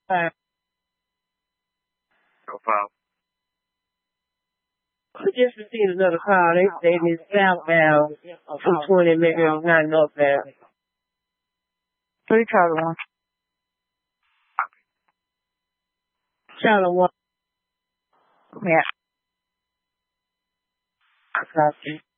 No problem. I just received another call. They say this southbound from 20 minutes, not northbound. Three Charlie 1. Charlie 1. Yeah. Copy.